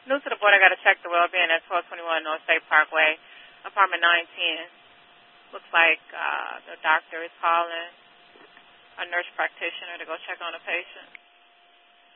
New to the board, I got to check the well-being at 1221 North State Parkway, apartment 910. Looks like the doctor is calling a nurse practitioner to go check on a patient.